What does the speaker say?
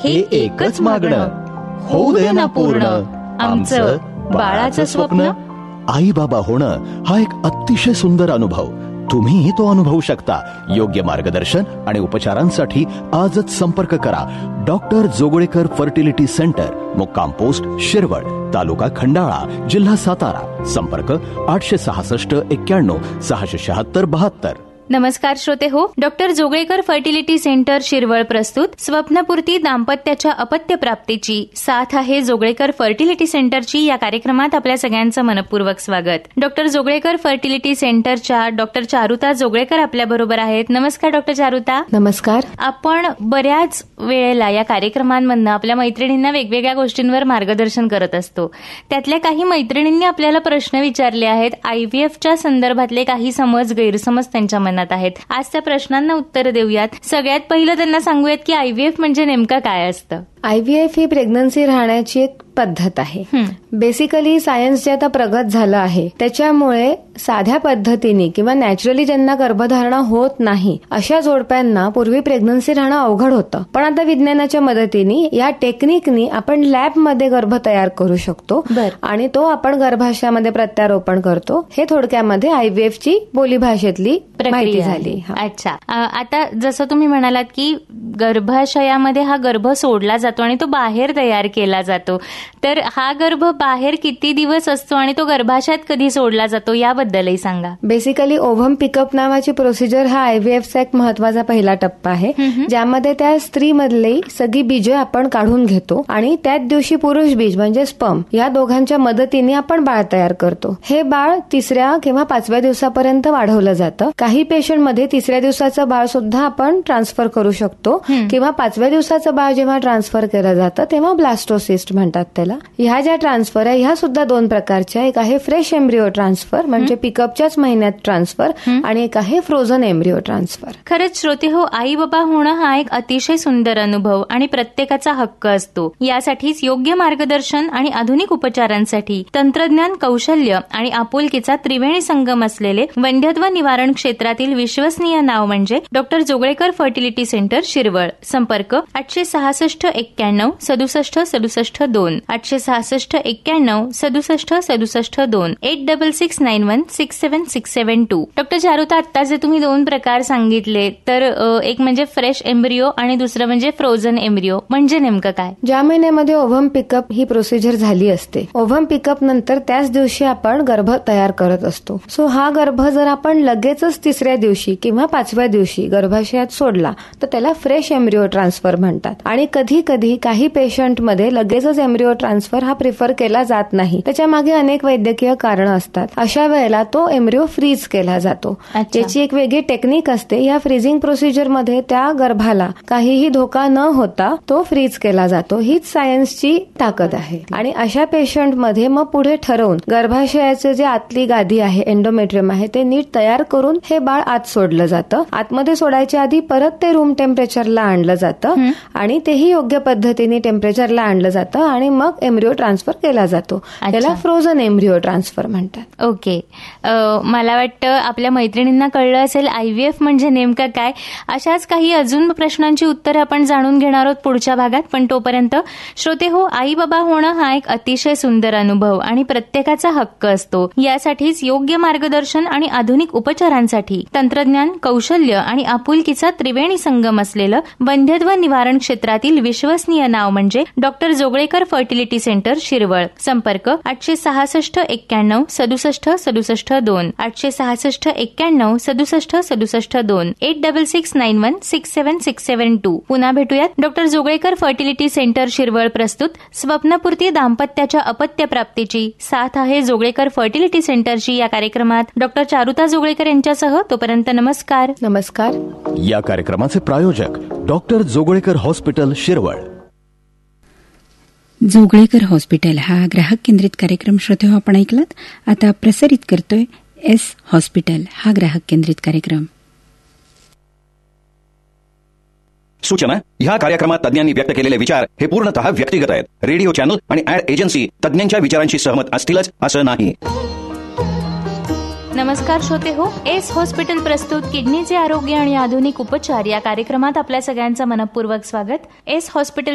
हे एकच मागणं, होऊ दे ना पूर्ण आमचं बाळाचं स्वप्न. आई बाबा होणं हा एक अतिशय सुंदर अनुभव. तुम्हीही तो अनुभवू शकता. योग्य मार्गदर्शन आणि उपचारांसाठी आजच संपर्क करा. डॉक्टर जोगळेकर फर्टिलिटी सेंटर, मुक्काम पोस्ट शिरवळ, तालुका खंडाळा, जिल्हा सातारा. संपर्क 866 91 676 72. नमस्कार श्रोते हो, doctor Joglekar fertility centre Shirwal प्रस्तुत स्वप्नपूर्ती दाम्पत्याच्या अपत्य प्राप्तीची साथ आहे जोगळेकर फर्टिलिटी सेंटरची या कार्यक्रमात आपल्या सगळ्यांचं मनपूर्वक स्वागत. डॉक्टर जोगळेकर फर्टिलिटी सेंटरच्या डॉक्टर चारुता जोगळेकर आपल्या बरोबर आहेत. नमस्कार डॉक्टर चारुता. नमस्कार. आपण बऱ्याच वेळेला या कार्यक्रमांमधनं आपल्या मैत्रिणींना वेगवेगळ्या गोष्टींवर मार्गदर्शन करत असतो. त्यातल्या काही मैत्रिणींनी आपल्याला प्रश्न विचारले आहेत. IVFच्या संदर्भातले काही समज गैरसमज त्यांच्या मनात आहेत. आज त्या प्रश्नांना उत्तर देऊयात. सगळ्यात पहिलं त्यांना सांगूयात की IVF म्हणजे नेमकं काय असतं. IVF ही प्रेग्नन्सी राहण्याची एक पद्धत आहे. बेसिकली सायन्स जे आता प्रगत झालं आहे त्याच्यामुळे साध्या पद्धतीने किंवा नॅचरली ज्यांना गर्भधारणा होत नाही अशा जोडप्यांना पूर्वी प्रेग्नन्सी राहणं अवघड होतं. पण आता विज्ञानाच्या मदतीने या टेक्निकनी आपण लॅबमध्ये गर्भ तयार करू शकतो आणि तो आपण गर्भाशयामध्ये प्रत्यारोपण करतो. हे थोडक्यामध्ये IVF ची बोलीभाषेतली माहिती झाली. अच्छा, आता जसं तुम्ही म्हणालात की गर्भाशयामध्ये हा गर्भ सोडला जातो आणि तो बाहेर तयार केला जातो, तर हा गर्भ बाहेर किती दिवस असतो आणि तो गर्भाशयात कधी सोडला जातो याबद्दलही सांगा. बेसिकली ओव्हम पिकअप नावाची प्रोसिजर हा IVFचा एक महत्वाचा पहिला टप्पा आहे, ज्यामध्ये त्या स्त्रीमधली सगळी बीज आपण काढून घेतो आणि त्याच दिवशी पुरुष बीज म्हणजे स्पर्म या दोघांच्या मदतीने आपण बाळ तयार करतो. हे बाळ 3ऱ्या किंवा 5व्या दिवसापर्यंत वाढवलं जातं. काही पेशंटमध्ये 3ऱ्या दिवसाचं बाळ सुद्धा आपण ट्रान्सफर करू शकतो किंवा 5व्या दिवसाचं बाळ जेव्हा ट्रान्सफर केलं जातं तेव्हा ब्लास्टोसिस्ट म्हणतात त्याला. ह्या ज्या ट्रान्सफर आहे ह्या सुद्धा दोन प्रकारच्या. एक आहे फ्रेश एम्ब्रिओ ट्रान्सफर म्हणजे पिकअपच्याच महिन्यात ट्रान्सफर आणि एक आहे फ्रोझन एम्ब्रिओ ट्रान्सफर. खरंच श्रोते हो, आई बाबा होणं हा एक अतिशय सुंदर अनुभव आणि प्रत्येकाचा हक्क असतो. यासाठीच योग्य मार्गदर्शन आणि आधुनिक उपचारांसाठी तंत्रज्ञान, कौशल्य आणि आपुलकीचा त्रिवेणी संगम असलेले वंध्यत्व निवारण क्षेत्रातील विश्वसनीय नाव म्हणजे doctor Joglekar fertility centre Shirwal. संपर्क 866 91 67 67 2, 866 91 67 67 2, 8669167672. डॉक्टर चारुता, आता जे तुम्ही 2 प्रकार सांगितले तर एक म्हणजे फ्रेश एम्ब्रिओ आणि दुसरं म्हणजे फ्रोझन एम्ब्रिओ, म्हणजे नेमकं काय? ज्या महिन्यामध्ये ओव्हम पिकअप ही प्रोसिजर झाली असते, ओव्हम पिकअप नंतर त्याच दिवशी आपण गर्भ तयार करत असतो. सो हा गर्भ जर आपण लगेचच 3ऱ्या दिवशी किंवा 5व्या दिवशी गर्भाशयात सोडला तर त्याला फ्रेश एम्ब्रिओ ट्रान्सफर म्हणतात. आणि कधी कधी काही पेशंटमध्ये लगेचच एम्ब्रिओ ट्रान्सफर हा प्रिफर केला जात नाही. त्याच्या मागे अनेक वैद्यकीय कारण असतात. अशा वेळेला तो एम्ब्रिओ फ्रीज केला जातो. याची एक वेगळी टेक्निक असते. या फ्रीजिंग प्रोसिजरमध्ये त्या गर्भाला काहीही धोका न होता तो फ्रीज केला जातो. हीच सायन्सची ताकद आहे. आणि अशा पेशंटमध्ये मग पुढे ठरवून गर्भाशयाचे जे आतली गादी आहे, एंडोमेट्रियम आहे, ते नीट तयार करून हे बाळ आत सोडलं जातं. आतमध्ये सोडायच्या आधी परत ते रूम टेम्परेचरला आणलं जातं आणि तेही योग्य पद्धतीने टेम्परेचरला आणलं जातं आणि मग एम्ब्रिओ ट्रान्सफर केला जातो. त्याला फ्रोझन एम्ब्रिओ ट्रान्सफर म्हणतात. ओके, मला वाटतं आपल्या मैत्रिणींना कळलं असेल IVF म्हणजे नेमकं काय. अशाच काही अजून प्रश्नांची उत्तरं आपण जाणून घेणार आहोत पुढच्या भागात. पण तोपर्यंत श्रोते हो, आई बाबा होणं हा एक अतिशय सुंदर अनुभव आणि प्रत्येकाचा हक्क असतो. यासाठीच योग्य मार्गदर्शन आणि आधुनिक उपचारांसाठी तंत्रज्ञान, कौशल्य आणि आपुलकीचा त्रिवेणी संगम असलेलं वंध्यत्व निवारण क्षेत्रातील विश्वसनीय नाव म्हणजे doctor Joglekar fertility centre Shirwal. संपर्क 866 91 67 67 2, 866 91 67 67 2, 8669167672. पुन्हा भेटूयात. Doctor Joglekar fertility centre Shirwal प्रस्तुत स्वप्नपूर्ती दाम्पत्याच्या अपत्य प्राप्तीची साथ आहे जोगळेकर फर्टिलिटी सेंटरची या कार्यक्रमात डॉक्टर चारुता जोगळेकर यांच्यासह. तोपर्यंत नमस्कार. नमस्कार. या कार्यक्रमाचे प्रायोजक doctor Joglekar hospital Shirwal. Joglekar hospital हा ग्राहक केंद्रित कार्यक्रम श्रोते हो आपण ऐकलात. आता प्रसारित करतोय S हॉस्पिटल हा ग्राहक केंद्रित कार्यक्रम. सूचना: ह्या कार्यक्रमात तज्ञांनी व्यक्त केलेले विचार हे पूर्णतः व्यक्तिगत आहेत. रेडिओ चॅनल आणि ऍड एजन्सी तज्ञांच्या विचारांशी सहमत असतीलच असं नाही. नमस्कार श्रोते हो, एस हॉस्पिटल प्रस्तुत किडनीचे आरोग्य आणि आधुनिक उपचार या कार्यक्रमात आपल्या सगळ्यांचं मनपूर्वक स्वागत. S hospital